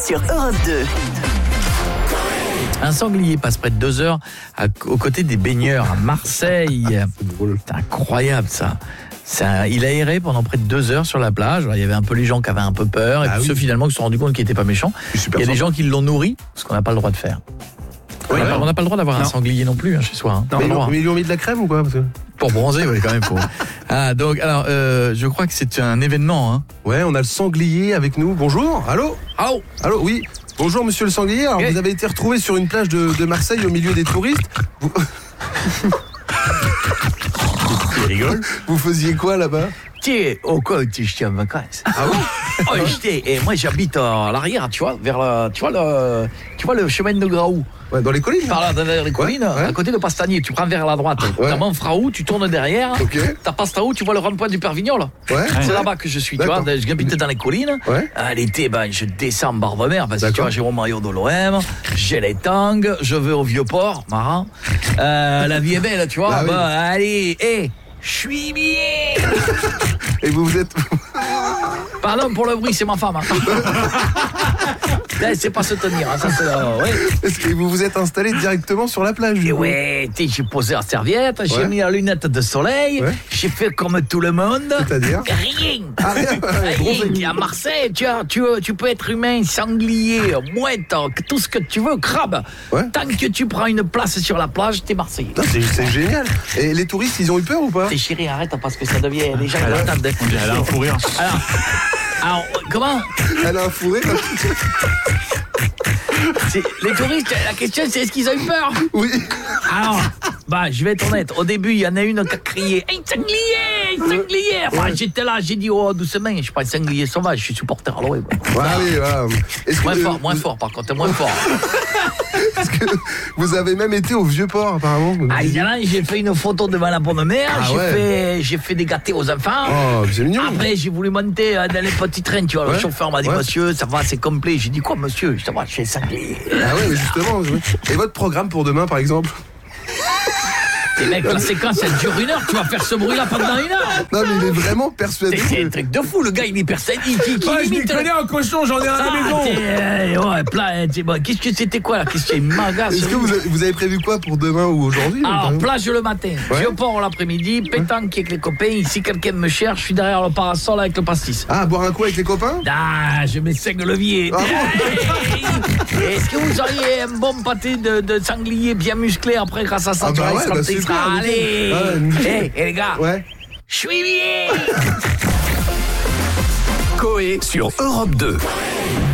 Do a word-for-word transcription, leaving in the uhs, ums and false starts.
sur Europe deux. Un sanglier passe près de deux heures à, aux côtés des baigneurs à Marseille. C'est drôle. C'est incroyable ça. Ça, il a erré pendant près de deux heures sur la plage. Alors, il y avait un peu les gens qui avaient un peu peur et Ah puis oui. ceux finalement qui se sont rendus compte qu'il n'était pas méchant. C'est super Il y a des sympa. gens qui l'ont nourri, ce qu'on n'a pas le droit de faire. Oui, on n'a pas, non. on n'a pas le droit d'avoir un Non. sanglier non plus hein, chez soi. Hein. Pas Mais, le ils droit. ont- mais ils lui ont mis de la crème ou quoi? Parce que- Pour bronzer, oui, quand même. Faut... Ah, donc, alors, euh, je crois que c'est un événement. Hein. Ouais, on a le sanglier avec nous. Bonjour. Allô? Oh, Allô? Oui. Bonjour, monsieur le sanglier. Alors, Eh. vous avez été retrouvé sur une plage de, de Marseille au milieu des touristes. Vous, il rigole. vous faisiez quoi là-bas? Tiens, au quoi j'étais en vacances. Ah bon? Oh, j'étais, et moi j'habite à l'arrière, tu vois, vers la, tu vois le, tu vois le chemin de Graou. Ouais, dans les collines? Par là, dans les collines, ouais. à côté de Pastanier, tu prends vers la droite. Ouais. T'as Montfraou, tu tournes derrière. Ok. T'as Pastaou, tu vois le rond-point du Pervignol. Ouais. C'est là-bas que je suis, tu vois. D'accord. J'habite dans les collines. Ouais. À l'été, ben, je descends en barre de mer parce que tu D'accord. vois, j'ai mon maillot de l'O M, j'ai les tangs, je vais au Vieux-Port, marrant. Euh, la vie est belle, tu vois. Ah oui. Ben, allez, hé, je suis bien. Et vous vous êtes. Pardon pour le bruit, c'est ma femme. Hein. Là, c'est pas se tenir, hein, ça c'est là, ouais. Est-ce que vous vous êtes installé directement sur la plage? du Et coup ouais, t'sais, j'ai posé la serviette, j'ai Ouais. mis la lunette de soleil, Ouais. j'ai fait comme tout le monde. C'est-à-dire? Rien. Ah, rien, ouais, bronzé. Rien. À Marseille, tu, vois, tu, tu peux être humain, sanglier, mouette, tout ce que tu veux, crabe. Ouais. Tant que tu prends une place sur la plage, t'es Marseillais. Non, c'est c'est génial. Et les touristes, ils ont eu peur ou pas? T'es chéri, arrête parce que ça devient les gens Elle a- attendent. On dirait elle a un fou rire. Alors, alors, comment Elle a un fourré? C'est- Les touristes, la question c'est est-ce qu'ils ont eu peur? Oui. Alors, bah, je vais être honnête. Au début, il y en a une qui a crié « Hey, sanglier! Sanglier !» Enfin, j'étais là, j'ai dit « Oh, doucement, je suis pas un sanglier sauvage, je suis supporter à l'O M. » Ah oui, voilà. Est-ce que, Moins euh, fort, moins vous- fort, par contre, moins fort. Est-ce que vous avez même été au Vieux-Port, apparemment? vous me Ah, disiez. là, j'ai fait une photo devant la bonne mère, Ah j'ai ouais. fait, j'ai fait des gâtés aux enfants. Oh, c'est mignon. Après, j'ai voulu monter euh, dans les petits trains, tu vois. Le Ouais. chauffeur m'a dit, Ouais. monsieur, ça va, c'est complet. J'ai dit, quoi, monsieur? Je te vois, je suis un sanglier. Ah ouais, mais justement. oui. Et votre programme pour demain, par exemple? Et mec, la séquence, elle dure une heure, tu vas faire ce bruit-là pendant une heure. Non, mais il est vraiment persuadé. C'est c'est un truc de fou, le gars, il est persuadé. Il, il, il Ouais, je m'y imite- connais en cochon, j'en ai un à la Ah, maison. t'es, euh, ouais, plat, t'es- bon, qu'est-ce que c'était quoi là? Qu'est-ce que c'est magasin? Est-ce que vous avez, vous avez prévu quoi pour demain ou aujourd'hui? par Alors, exemple plage le matin, Ouais. Vieux-Port l'après-midi, pétanque avec les copains. Si quelqu'un me cherche, je suis derrière le parasol avec le pastis. Ah, boire un coup avec les copains? Ah, je mets cinq leviers. Ah Est-ce que vous auriez un bon pâté de, de sanglier bien musclé après grâce à ça? Ah tu bah vois, ouais, il sera- bah il super, sera- nickel. Allez, Ah ouais, nickel. hey, hey, les gars, Ouais. je suis bien. Coé sur Europe deux.